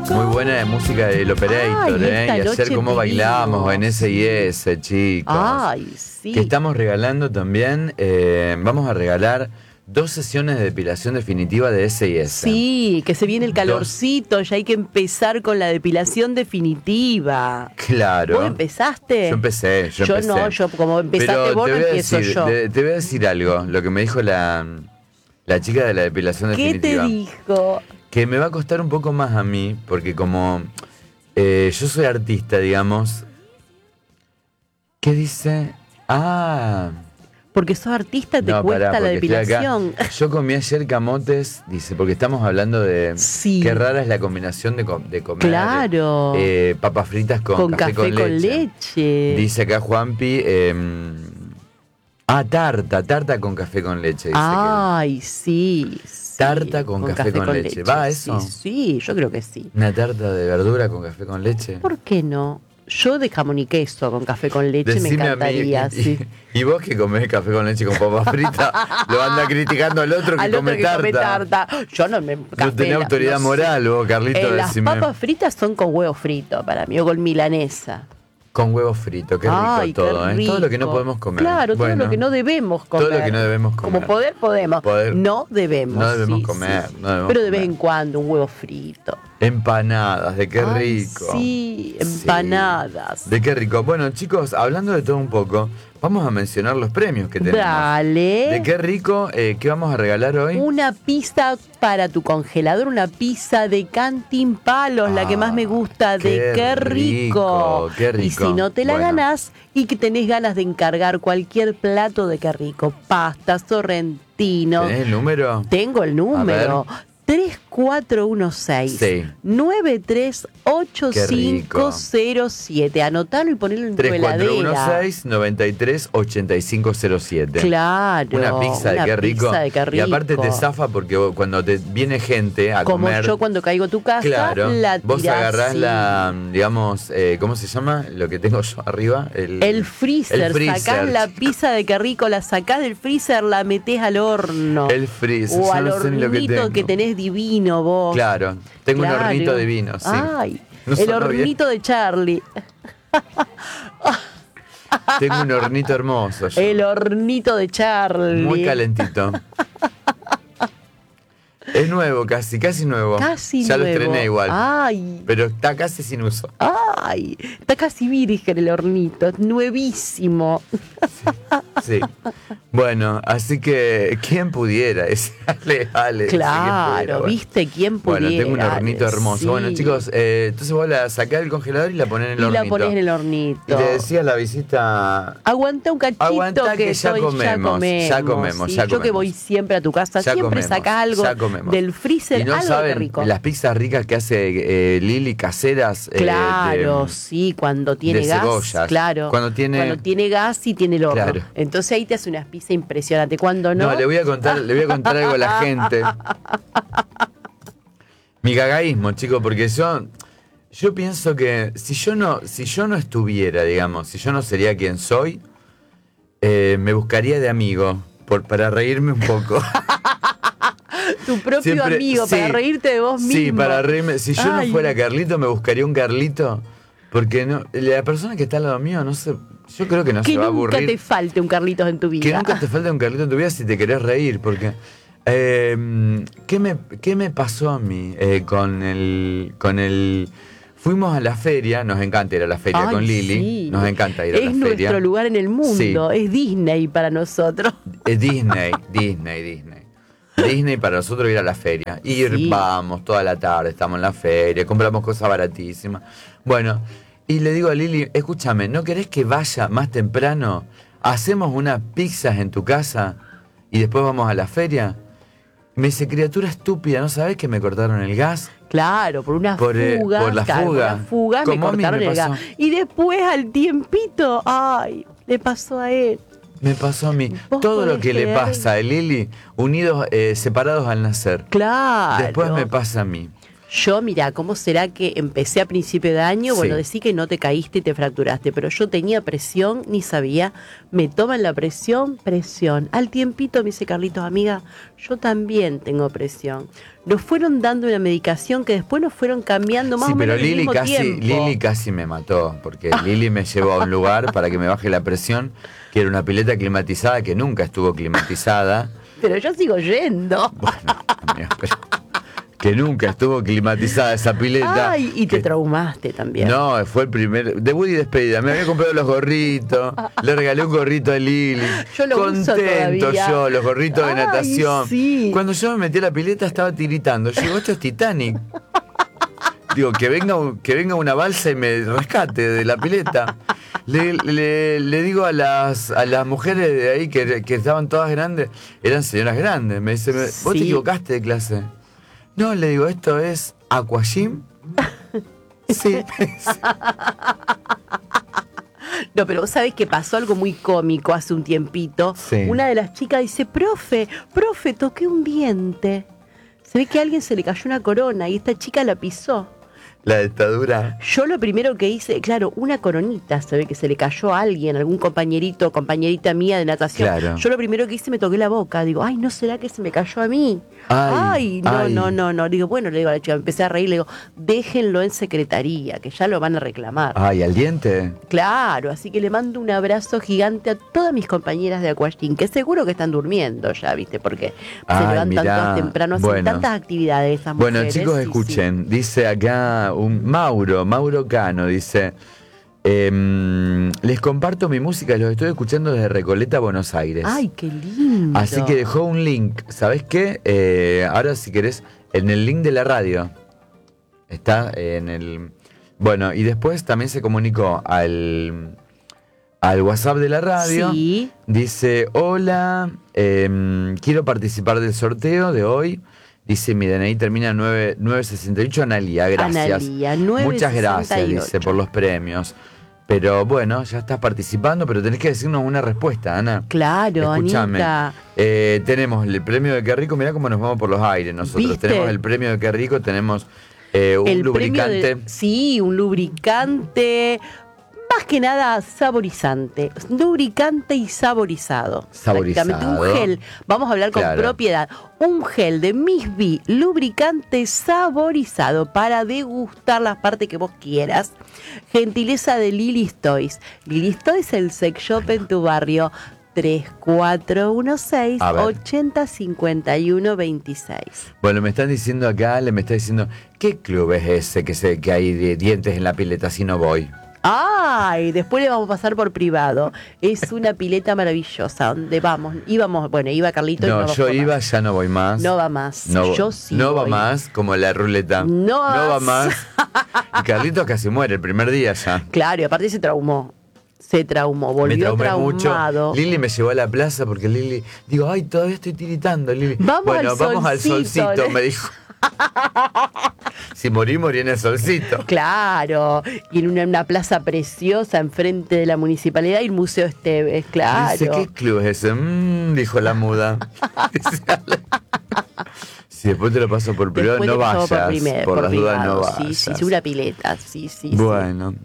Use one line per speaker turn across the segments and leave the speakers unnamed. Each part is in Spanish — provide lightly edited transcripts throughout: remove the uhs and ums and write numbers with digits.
Muy buena música del Operator,
Ay,
¿eh? Y
esta
ayer
noche
cómo bailamos en S&S, chicos.
Ay, sí.
Que estamos regalando también, vamos a regalar 2 sesiones de depilación definitiva de S&S.
Sí, que se viene el calorcito, ya hay que empezar con la depilación definitiva.
Claro.
¿Vos empezaste?
Yo empecé.
Yo no, yo como empezaste vos, no empiezo yo.
Te voy a decir algo, lo que me dijo la chica de la depilación definitiva.
¿Qué te dijo?
Que me va a costar un poco más a mí, porque como yo soy artista, digamos. ¿Qué dice?
Porque sos artista, te cuesta la depilación.
Yo comí ayer camotes, dice, porque estamos hablando de qué rara es la combinación de comer.
Claro.
Papas fritas con café con leche. Dice acá Juanpi, tarta con café con leche. Dice
ay, sí.
Tarta con café con leche. ¿Va eso?
Sí, yo creo que sí.
¿Una tarta de verdura con café con leche?
¿Por qué no? Yo de jamón y queso con café con leche. Decime, me encantaría.
Y vos que comés café con leche con papas fritas, lo anda criticando al otro que come tarta.
Yo no me...
No tenés autoridad moral vos, Carlito.
Las papas fritas son con huevo frito para mí, o con milanesa.
Con huevo frito, qué rico todo,
qué rico.
Todo lo que no podemos comer.
Claro, todo lo que no debemos comer.
Todo lo que no debemos comer.
Como podemos. No debemos.
No debemos comer.
Sí.
No debemos
pero de vez en cuando un huevo frito.
Empanadas, de qué rico.
Sí, empanadas.
Sí. De qué rico. Bueno, chicos, hablando de todo un poco, vamos a mencionar los premios que tenemos.
Dale.
De qué rico, ¿qué vamos a regalar hoy?
Una pizza para tu congelador, una pizza de Cantin Palos, la que más me gusta, de qué rico.
Qué rico.
Y si no te la ganás y que tenés ganas de encargar cualquier plato de qué rico, pasta, sorrentino.
¿Tenés el número?
Tengo el número. 3416-938507. Anotalo y ponelo en tu heladera.
3416-938507.
Claro.
Una pizza de qué rico. Y aparte te zafa porque cuando te viene gente a
como
comer.
Como yo cuando caigo a tu casa,
claro,
la tirás.
Vos agarrás la, digamos, ¿cómo se llama? Lo que tengo yo arriba.
El freezer. Sacás la pizza de qué rico, la sacás del freezer, la metés al horno.
El freezer.
O al hornito que tenés divino vos.
Claro, tengo un hornito divino, sí.
Ay, no el hornito de Charlie.
Tengo un hornito hermoso yo.
El hornito de Charlie.
Muy calentito. Es nuevo, casi nuevo.
Casi
ya
nuevo.
Ya lo estrené igual.
Ay.
Pero está casi sin uso.
Ay, está casi virgen el hornito, es nuevísimo.
Sí. Bueno, así que ¿quién pudiera? Ale,
claro, pudiera, ¿viste? ¿Quién pudiera?
Bueno, tengo un hornito hermoso. Sí. Bueno, chicos, entonces vos la sacás del congelador y la ponés en el hornito.
Y la ponés en el hornito.
Y te decía la visita...
Aguanta un cachito.
Aguanta que ya comemos. Ya comemos.
Yo que voy siempre a tu casa, ya siempre sacás algo del freezer,
y no
algo
saben,
rico.
Las pizzas ricas que hace Lili caseras.
Claro, sí, cuando tiene gas.
Cebollas.
Claro.
Cuando tiene
gas y tiene el horno.
Claro.
Entonces ahí te hace unas pizzas impresionantes. Cuando no.
No, le voy a contar algo a la gente. Mi gagaísmo, chicos, porque yo pienso que si yo no estuviera, digamos, si yo no sería quien soy, me buscaría de amigo para reírme un poco.
Tu propio amigo, para reírte de vos mismo.
Sí, para reírme. Si yo no fuera Carlito, me buscaría un Carlito. Porque no, la persona que está al lado mío, no sé, yo creo que no se va a aburrir.
Que nunca te falte un Carlitos en tu vida.
Que nunca te falte un Carlito en tu vida si te querés reír. Porque, ¿qué me pasó a mí con el... Fuimos a la feria, nos encanta ir a la feria con Lili, sí. Nos encanta ir a la feria.
Es nuestro lugar en el mundo, sí. Es Disney para nosotros.
Es Disney. Disney para nosotros ir a la feria. Vamos toda la tarde, estamos en la feria, compramos cosas baratísimas. Bueno, y le digo a Lili, escúchame, ¿no querés que vaya más temprano? ¿Hacemos unas pizzas en tu casa y después vamos a la feria? Me dice, criatura estúpida, ¿no sabés que me cortaron el gas?
Claro, por una fuga.
Por la fuga.
Me cortaron el gas. Y después al tiempito, le pasó a él.
Me pasó a mí. Todo lo que le pasa a Lili, unidos, separados al nacer.
Claro.
Después me pasa a mí.
Yo, mira, ¿cómo será que empecé a principio de año?
Sí.
Bueno, decí que no te caíste y te fracturaste, pero yo tenía presión, ni sabía. Me toman la presión. Al tiempito me dice Carlitos, amiga, yo también tengo presión. Nos fueron dando una medicación que después nos fueron cambiando más o menos al mismo tiempo.
Lili casi me mató, porque Lili me llevó a un lugar para que me baje la presión, que era una pileta climatizada que nunca estuvo climatizada.
Pero yo sigo yendo.
Bueno, amiga, pero que nunca estuvo climatizada esa pileta.
Ay, y te traumaste también.
No, fue el primer debut y despedida. Me había comprado los gorritos, le regalé un gorrito a Lili.
Yo lo uso
contento
todavía.
yo, los gorritos de
Ay,
natación.
sí.
Cuando yo me metí a la pileta estaba tiritando. Yo digo, esto es Titanic. Digo, que venga una balsa y me rescate de la pileta. Le digo a las mujeres de ahí que estaban todas grandes, eran señoras grandes. Me dice, ¿vos te
Sí.
equivocaste de clase? No, le digo, ¿esto es aquagym? Sí.
No, pero vos sabés que pasó algo muy cómico hace un tiempito.
Sí.
Una de las chicas dice, profe, toqué un diente. Se ve que a alguien se le cayó una corona y esta chica la pisó.
La dentadura.
Yo lo primero que hice, claro, una coronita, se ve que se le cayó a alguien, algún compañerito, compañerita mía de natación.
Claro.
Yo lo primero que hice me toqué la boca, digo, ay, ¿no será que se me cayó a mí?
Ay,
No. Digo, bueno, le digo a la chica, empecé a reír, le digo, déjenlo en secretaría, que ya lo van a reclamar.
Ay, ¿al diente?
Claro, así que le mando un abrazo gigante a todas mis compañeras de Aquagym, que seguro que están durmiendo ya, ¿viste? Porque se
Ay,
levantan
mirá.
todas temprano, hacen
Bueno.
tantas actividades esas mujeres.
Bueno, chicos,
Sí,
escuchen. Dice acá un Mauro Cano, dice, les comparto mi música, los estoy escuchando desde Recoleta, Buenos Aires.
Ay, qué lindo.
Así que dejó un link. ¿Sabés qué? Ahora si querés, en el link de la radio. Está en el... Bueno, y después también se comunicó al WhatsApp de la radio.
Sí.
Dice, hola, quiero participar del sorteo de hoy. Dice, mi DNI termina 968, Analia, gracias.
Analia,
Muchas gracias,
968.
dice, por los premios. Pero bueno, ya estás participando, pero tenés que decirnos una respuesta, Ana.
Claro,
Escúchame.
Anita.
Tenemos el premio de Qué Rico, mirá cómo nos vamos por los aires nosotros.
¿Viste?
Tenemos el premio de Qué Rico, tenemos un
El
lubricante.
premio sí, un lubricante, más que nada saborizante. Lubricante y saborizado.
Saborizado.
Prácticamente un gel. Vamos a hablar con
Claro.
propiedad. Un gel de Miss B, lubricante saborizado para degustar la parte que vos quieras. Gentileza de Lily's Toys. Lily's Toys, el sex shop en tu barrio. 3416
A ver.
805126.
Bueno, me están diciendo acá, me está diciendo, ¿qué club es ese que hay de dientes en la pileta si no voy?
Ay, después le vamos a pasar por privado. Es una pileta maravillosa donde íbamos, bueno, iba Carlito y
No,
no
yo
bajó
iba,
más.
ya no voy más.
No va más.
No,
Yo sí
no va
voy.
más, como la ruleta.
No
va
más.
más. Y Carlitos casi muere el primer día ya.
Claro, y aparte se traumó,
Me
volvió
traumé
traumado.
mucho. Lili me llevó a la plaza porque Lili, digo, ay, todavía estoy tiritando, Lili.
Vamos al
vamos al
solcito,
solcito,
le-
me dijo. Si morí en el solcito.
Claro, y en una plaza preciosa enfrente de la municipalidad y el Museo Esteves, claro.
Dice, ¿qué club es ese? Dijo la muda. Si después te lo paso por privado,
Después
no
te pasó
vayas. Por las dudas, no
privado.
vayas.
Sí, una pileta, sí.
Bueno,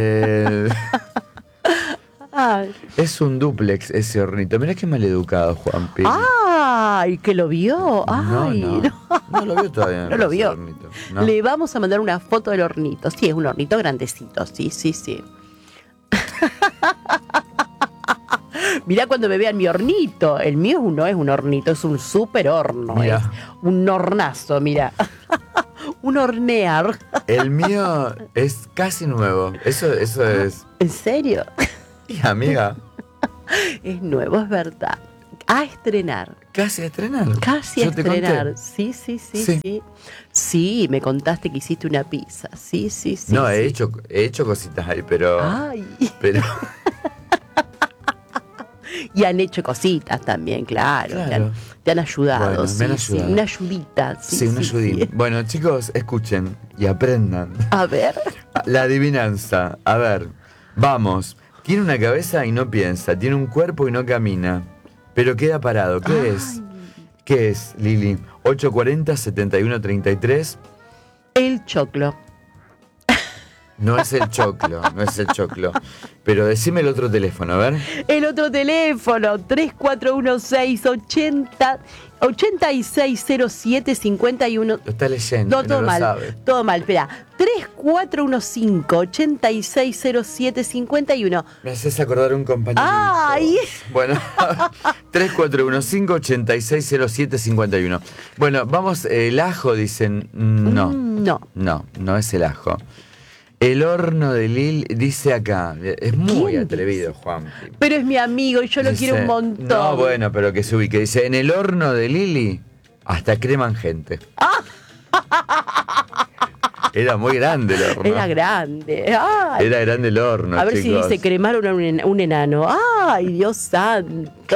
Ay.
es un dúplex ese hornito. Mirá qué maleducado, Juanpi.
Ay, que lo vio. Ay,
no lo vio todavía.
No lo
ese
vio.
hornito. No.
Le vamos a mandar una foto del hornito. Sí, es un hornito grandecito. Sí. Mirá cuando me vean mi hornito. El mío no es un hornito, es un súper horno.
Mirá.
Es un hornazo, mira. Un hornear.
El mío es casi nuevo. Eso es.
¿En serio?
Y amiga,
Es nuevo, es verdad. A estrenar.
casi a estrenar.
Casi a
Yo te conté.
estrenar. Sí. Sí, me contaste que hiciste una pizza. Sí.
No,
sí.
he hecho cositas ahí, pero.
Ay.
Pero.
Y han hecho cositas también, claro.
Claro.
Te han ayudado.
Bueno, me han
sí,
ayudado.
una ayudita.
Sí, una ayudín.
sí.
Bueno, chicos, escuchen y aprendan.
A ver.
La adivinanza. A ver, vamos. Tiene una cabeza y no piensa. Tiene un cuerpo y no camina. Pero queda parado. ¿Qué es? ¿Qué es, Lili? 840-7133.
El choclo.
No es el choclo, no es el choclo. Pero decime el otro teléfono, a ver.
El otro teléfono, 3416-8607-51.
Lo está leyendo,
No, todo
no lo
mal.
sabe.
Todo mal, espera. 3415-8607-51.
Me haces acordar un compañero.
¡Ay!
Bueno, 3415-8607-51. Bueno, vamos, el ajo, dicen. No. No es el ajo. El horno de Lil dice acá, es muy
¿Quién
atrevido, Juan.
Pero es mi amigo y yo lo
Dice,
quiero un montón.
No, bueno, pero que se ubique. Dice, en el horno de Lili hasta creman gente. Era muy grande el horno.
Era grande. Ay.
Era grande el horno,
A ver
chicos.
si dice cremaron a un enano. ¡Ay, Dios santo!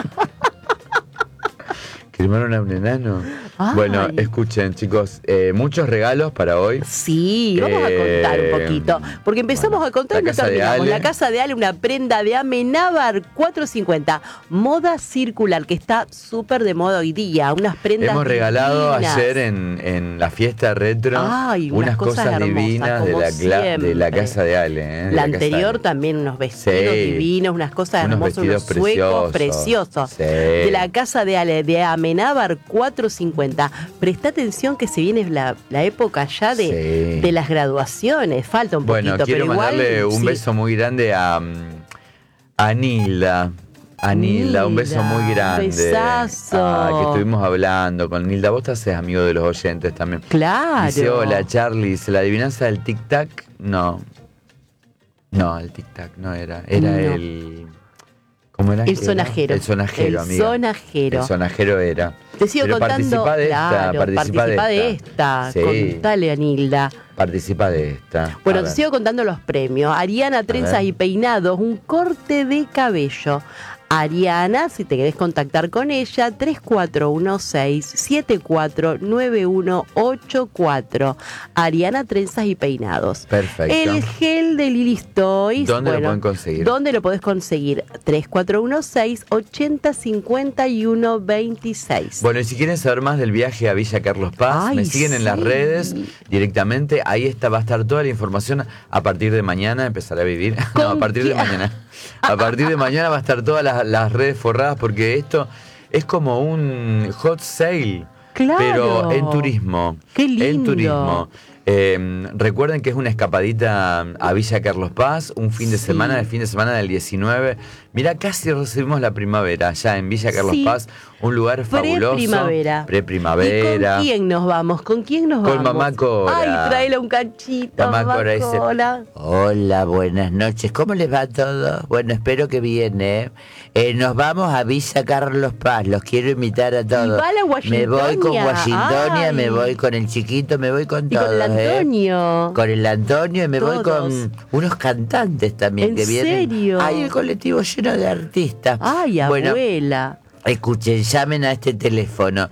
¿Cremaron a un enano?
Ay.
Bueno, escuchen, chicos, muchos regalos para hoy.
Sí, vamos a contar un poquito. Porque empezamos
bueno,
a contar y
la
no
casa de
terminamos.
Ale.
La casa de Ale, una prenda de Amenábar 450. Moda circular, que está súper de moda hoy día. Unas prendas
Hemos regalado
divinas.
ayer en la fiesta retro
Ay,
unas cosas
hermosas,
divinas
como
de la
siempre.
casa de Ale. De
La
casa de
anterior
Ale.
también unos vestidos
Sí.
divinos, unas cosas
Unos
hermosas, unos
vestidos
suecos
preciosos.
preciosos.
Sí.
De la casa de Ale, de Amenábar 450. Presta atención que se viene la época ya de las graduaciones. Falta un
Bueno,
poquito,
quiero
pero igual.
mandarle un
sí.
beso muy grande a Nilda. A Nilda, un beso muy grande.
Besazo.
Que estuvimos hablando con Nilda. Vos te haces amigo de los oyentes también.
Claro.
Dice, hola Charlie, dice, la adivinanza del tic-tac, no. No, el tic-tac no era. Era
No.
el... ¿Cómo era?
El sonajero.
El sonajero,
El
amiga.
sonajero.
El sonajero era.
Te sigo
Pero
contando.
participa de
claro,
esta,
participa de esta.
Sí.
Contale, Anilda.
Participa de esta.
Bueno,
A
te
ver.
sigo contando los premios. Ariana, trenzas
ver.
y peinados, un corte de cabello. Ariana, si te querés contactar con ella, 3416-749184. Ariana, trenzas y peinados.
Perfecto.
El gel de Lilis Toys.
¿Dónde lo pueden conseguir?
¿Dónde lo podés conseguir? 3416-805126.
Bueno, y si quieren saber más del viaje a Villa Carlos Paz,
Ay,
me siguen en las
sí.
redes directamente. Ahí va a estar toda la información a partir de mañana. Empezaré a vivir. No, a partir de mañana. A partir de mañana va a estar todas las redes forradas porque esto es como un hot sale.
Claro.
Pero en turismo.
Qué lindo.
En turismo. Recuerden que es una escapadita a Villa Carlos Paz, un fin de
Sí.
semana, el fin de semana del 19. Mirá, casi recibimos la primavera ya en Villa Carlos
Sí.
Paz, un lugar fabuloso.
Pre-primavera.
Pre-primavera.
¿Y con quién nos vamos? ¿Con quién nos vamos?
Con mamá Cora.
Ay, tráela un cachito,
Mamá Cora dice,
Cora.
hola, buenas noches, ¿cómo les va todo? Bueno, espero que bien, nos vamos a Villa Carlos Paz, los quiero invitar a todos.
va la
Me voy con
Washingtonia.
Washingtonia,
Ay.
me voy con el chiquito, me voy con
Y
todos.
con el Antonio.
Con el Antonio y me voy
Todos.
con unos cantantes también
¿En
que vienen.
serio?
Hay el colectivo lleno de artistas.
Ay,
Bueno,
abuela.
escuchen, llamen a este teléfono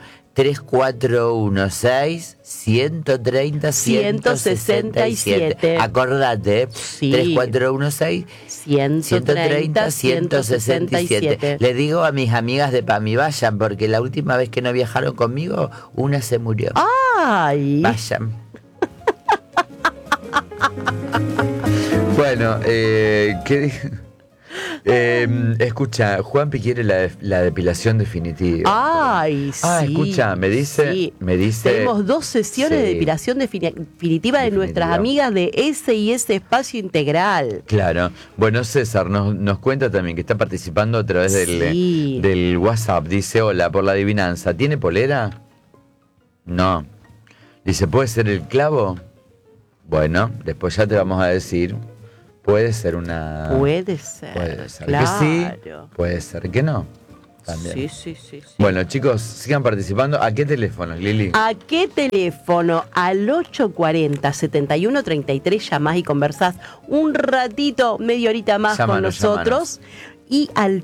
3416-130-167. Acordate,
Sí.
3416-130-167. Le digo a mis amigas de PAMI, vayan, porque la última vez que no viajaron conmigo, una se murió.
Ay.
Vayan. Bueno, ¿qué dije? Escucha, Juanpi quiere la depilación definitiva.
Ay, sí.
Escucha, me dice.
Tenemos 2 sesiones
Sí.
de depilación definitiva de nuestras amigas de S&S Espacio Integral.
Claro. Bueno, César nos cuenta también que está participando a través
Sí.
del WhatsApp. Dice, hola, por la adivinanza. ¿Tiene polera? No. Dice, ¿puede ser el clavo? Bueno, después ya te vamos a decir. Puede ser una...
Puede ser.
Puede ser
claro.
que sí, puede ser que no. También.
Sí.
Bueno, chicos, sigan participando. ¿A qué teléfono, Lili?
¿A qué teléfono? Al 840-7133 llamás y conversás un ratito, media horita más con
Llámanos,
nosotros. Y al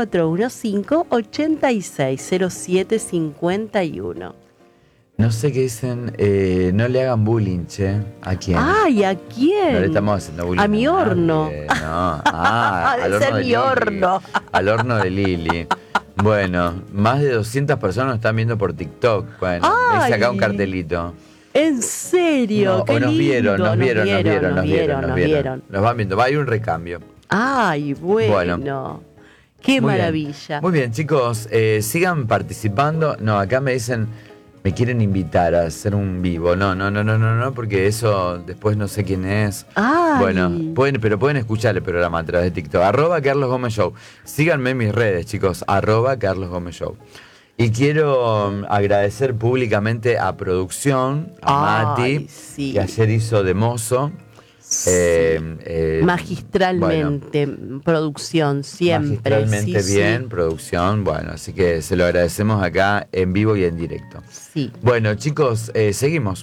3415-860751.
No sé qué dicen, no le hagan bullying, che. ¿A quién?
Ay, ¿a quién?
No le estamos haciendo bullying.
A mi horno.
nadie, No, al
Debe
horno
ser
de
mi
Lili.
horno.
Al horno de Lili. Bueno, más de 200 personas nos están viendo por TikTok. Bueno, me hice acá un
Ay.
cartelito.
¿En serio?
No,
Qué
o nos
lindo.
vieron. Nos
vieron.
Nos van viendo. Va a ir un recambio.
Ay, bueno. Qué
Muy
maravilla.
bien. Muy bien, chicos. Sigan participando. No, acá me dicen, me quieren invitar a hacer un vivo. No, porque eso después no sé quién es.
Ay.
Bueno, pueden escuchar el programa a través de TikTok. @Carlos Gómez Show. Síganme en mis redes, chicos. @Carlos Gómez Show. Y quiero agradecer públicamente a producción, a Mati,
sí.
que ayer hizo de mozo.
Magistralmente, producción, siempre.
Magistralmente bien, producción. Bueno, así que se lo agradecemos acá en vivo y en directo.
Sí.
Bueno, chicos, seguimos.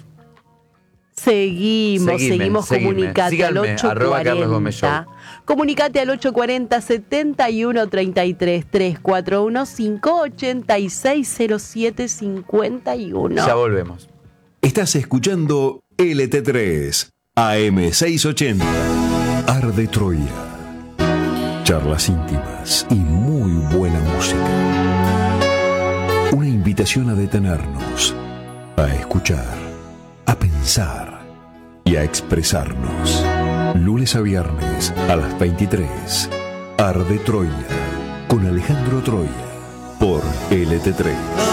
Seguimos. Comunicate
Síganme,
al 840. Comunicate al 840 71 33 3415 8607 51.
Ya volvemos.
Estás escuchando LT3 AM680. Arde Troya. Charlas íntimas y muy buena música. Una invitación a detenernos, a escuchar, a pensar y a expresarnos. Lunes a viernes a las 23. Arde Troya con Alejandro Troya por LT3.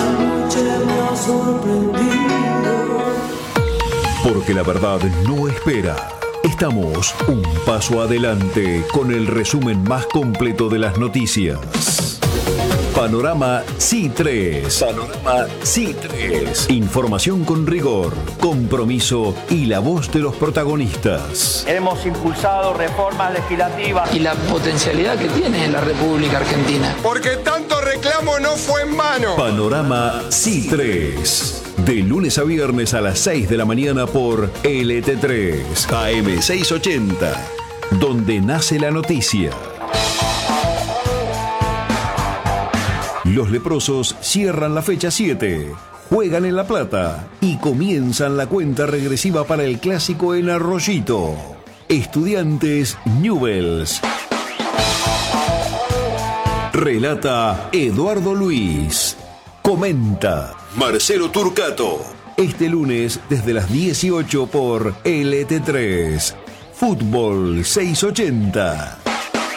Porque la verdad no espera. Estamos un paso adelante con el resumen más completo de las noticias. Panorama C3. Panorama C3. Información con rigor, compromiso y la voz de los protagonistas.
Hemos impulsado reformas legislativas.
Y la potencialidad que tiene la República Argentina.
Porque tanto reclamo no fue en vano.
Panorama C3. De lunes a viernes a las 6 de la mañana por LT3 AM680. Donde nace la noticia. Los leprosos cierran la fecha 7, juegan en La Plata y comienzan la cuenta regresiva para el clásico en Arroyito. Estudiantes Newells. Relata Eduardo Luis. Comenta Marcelo Turcato. Este lunes desde las 18 por LT3. Fútbol 680.